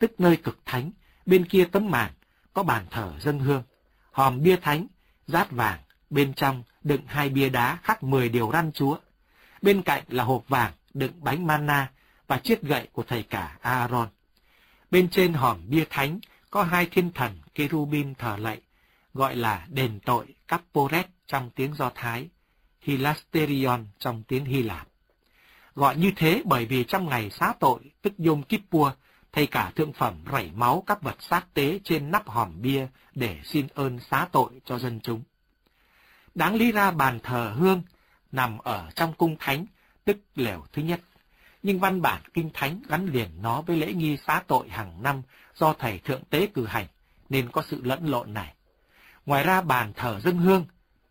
tức nơi cực thánh, bên kia tấm màn có bàn thờ dâng hương, hòm bia thánh, dát vàng, bên trong đựng 2 bia đá khắc 10 điều răn Chúa. Bên cạnh là hộp vàng đựng bánh manna và chiếc gậy của thầy cả Aaron. Bên trên hòm bia thánh có 2 thiên thần Kerubim thờ lạy, gọi là đền tội Capporet trong tiếng Do Thái, Hilasterion trong tiếng Hy Lạp. Gọi như thế bởi vì trong ngày xá tội, tức Yom Kippur, thầy cả thượng phẩm rảy máu các vật xác tế trên nắp hòm bia để xin ơn xá tội cho dân chúng. Đáng lý ra bàn thờ hương nằm ở trong cung thánh, tức lều thứ nhất, nhưng văn bản kinh thánh gắn liền nó với lễ nghi xá tội hàng năm do thầy thượng tế cử hành, nên có sự lẫn lộn này. Ngoài ra bàn thờ dâng hương,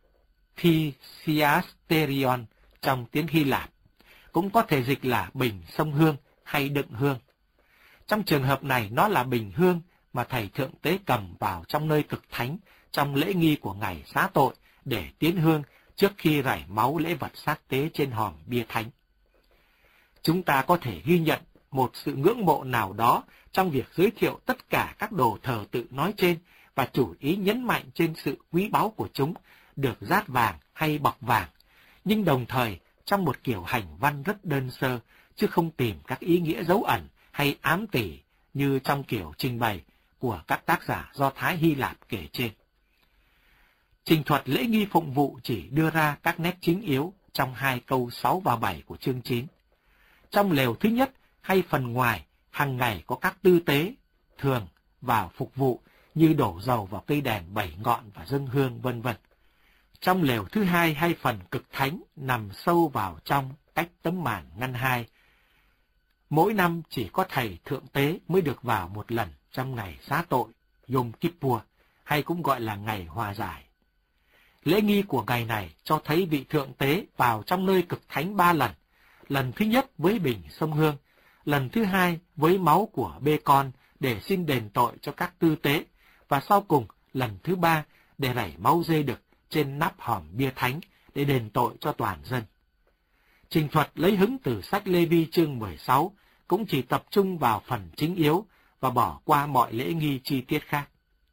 Physiasterion trong tiếng Hy Lạp, cũng có thể dịch là bình sông hương hay đựng hương. Trong trường hợp này, nó là bình hương mà thầy thượng tế cầm vào trong nơi cực thánh trong lễ nghi của ngày xá tội để tiến hương trước khi rải máu lễ vật xác tế trên hòm bia thánh. Chúng ta có thể ghi nhận một sự ngưỡng mộ nào đó trong việc giới thiệu tất cả các đồ thờ tự nói trên và chủ ý nhấn mạnh trên sự quý báu của chúng, được dát vàng hay bọc vàng, nhưng đồng thời trong một kiểu hành văn rất đơn sơ, chứ không tìm các ý nghĩa dấu ẩn hay ám tỉ như trong kiểu trình bày của các tác giả Do Thái Hy Lạp kể trên. Trình thuật lễ nghi phụng vụ chỉ đưa ra các nét chính yếu trong 2 câu 6 và 7 của chương 9. Trong lều thứ nhất hay phần ngoài, hàng ngày có các tư tế thường vào phục vụ như đổ dầu vào cây đèn 7 ngọn và dâng hương vân vân. Trong lều thứ hai hay phần cực thánh nằm sâu vào trong cách tấm màn ngăn hai. Mỗi năm chỉ có thầy thượng tế mới được vào một lần trong ngày xá tội, Yom Kippur, hay cũng gọi là ngày hòa giải. Lễ nghi của ngày này cho thấy vị thượng tế vào trong nơi cực thánh 3 lần. Lần thứ nhất với bình sông hương, lần thứ hai với máu của bê con để xin đền tội cho các tư tế, và sau cùng lần thứ 3 để rải máu dê đực trên nắp hòm bia thánh để đền tội cho toàn dân. Trình thuật lấy hứng từ sách Lê-vi chương 16 cũng chỉ tập trung vào phần chính yếu và bỏ qua mọi lễ nghi chi tiết khác.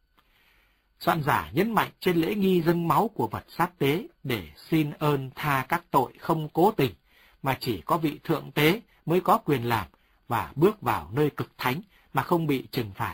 Soạn giả nhấn mạnh trên lễ nghi dâng máu của vật xác tế để xin ơn tha các tội không cố tình, mà chỉ có vị thượng tế mới có quyền làm và bước vào nơi cực thánh mà không bị trừng phạt.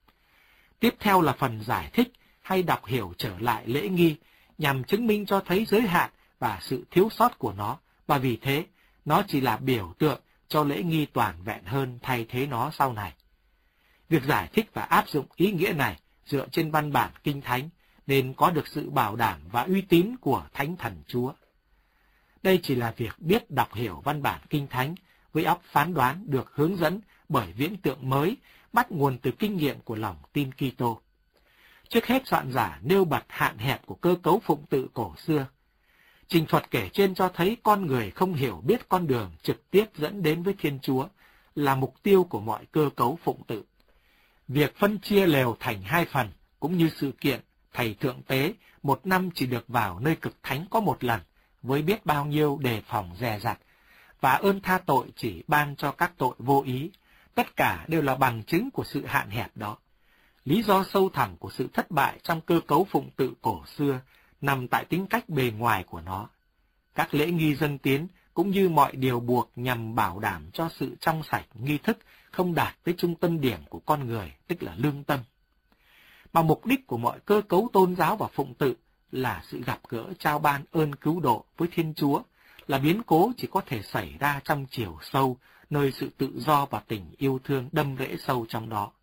Tiếp theo là phần giải thích hay đọc hiểu trở lại lễ nghi nhằm chứng minh cho thấy giới hạn và sự thiếu sót của nó, và vì thế nó chỉ là biểu tượng cho lễ nghi toàn vẹn hơn thay thế nó sau này. Việc giải thích và áp dụng ý nghĩa này dựa trên văn bản kinh thánh nên có được sự bảo đảm và uy tín của Thánh Thần Chúa. Đây chỉ là việc biết đọc hiểu văn bản kinh thánh với óc phán đoán được hướng dẫn bởi viễn tượng mới bắt nguồn từ kinh nghiệm của lòng tin Kitô. Trước hết, soạn giả nêu bật hạn hẹp của cơ cấu phụng tự cổ xưa. Trình thuật kể trên cho thấy con người không hiểu biết con đường trực tiếp dẫn đến với Thiên Chúa là mục tiêu của mọi cơ cấu phụng tự. Việc phân chia lều thành 2 phần cũng như sự kiện thầy thượng tế một năm chỉ được vào nơi cực thánh có một lần với biết bao nhiêu đề phòng dè dặt, và ơn tha tội chỉ ban cho các tội vô ý, tất cả đều là bằng chứng của sự hạn hẹp đó. Lý do sâu thẳm của sự thất bại trong cơ cấu phụng tự cổ xưa nằm tại tính cách bề ngoài của nó. Các lễ nghi dân tiến cũng như mọi điều buộc nhằm bảo đảm cho sự trong sạch nghi thức không đạt tới trung tâm điểm của con người, tức là lương tâm. Mà mục đích của mọi cơ cấu tôn giáo và phụng tự là sự gặp gỡ trao ban ơn cứu độ với Thiên Chúa, là biến cố chỉ có thể xảy ra trong chiều sâu, nơi sự tự do và tình yêu thương đâm rễ sâu trong đó.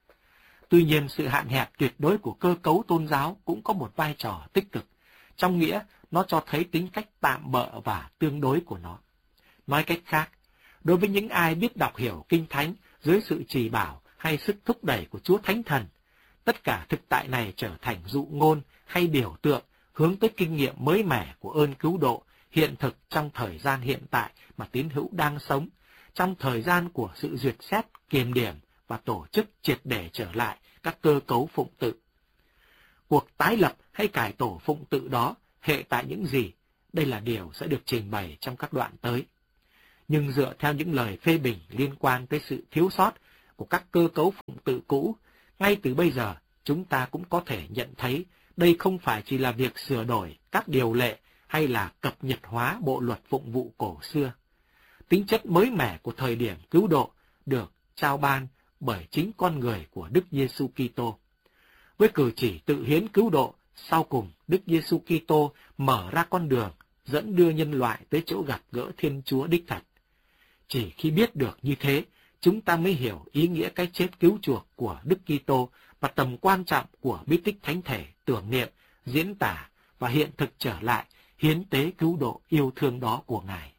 Tuy nhiên, sự hạn hẹp tuyệt đối của cơ cấu tôn giáo cũng có một vai trò tích cực, trong nghĩa nó cho thấy tính cách tạm bợ và tương đối của nó. Nói cách khác, đối với những ai biết đọc hiểu Kinh Thánh dưới sự chỉ bảo hay sức thúc đẩy của Chúa Thánh Thần, tất cả thực tại này trở thành dụ ngôn hay biểu tượng hướng tới kinh nghiệm mới mẻ của ơn cứu độ hiện thực trong thời gian hiện tại mà tín hữu đang sống, trong thời gian của sự duyệt xét, kiềm điểm và tổ chức triệt để trở lại các cơ cấu phụng tự. Cuộc tái lập hay cải tổ phụng tự đó hệ tại những gì? Đây là điều sẽ được trình bày trong các đoạn tới. Nhưng dựa theo những lời phê bình liên quan tới sự thiếu sót của các cơ cấu phụng tự cũ, ngay từ bây giờ chúng ta cũng có thể nhận thấy đây không phải chỉ là việc sửa đổi các điều lệ hay là cập nhật hóa bộ luật phụng vụ cổ xưa. Tính chất mới mẻ của thời điểm cứu độ được trao ban bởi chính con người của Đức Giêsu Kitô. Với cử chỉ tự hiến cứu độ, sau cùng Đức Giêsu Kitô mở ra con đường dẫn đưa nhân loại tới chỗ gặp gỡ Thiên Chúa đích thật. Chỉ khi biết được như thế, chúng ta mới hiểu ý nghĩa cái chết cứu chuộc của Đức Kitô và tầm quan trọng của bí tích thánh thể tưởng niệm, diễn tả và hiện thực trở lại hiến tế cứu độ yêu thương đó của Ngài.